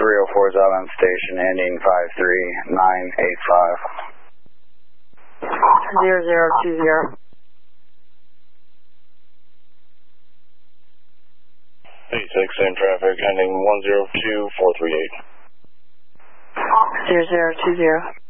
304 Island Station, ending 53985. 0020. Hey, 6, same traffic, ending 102438. 0020.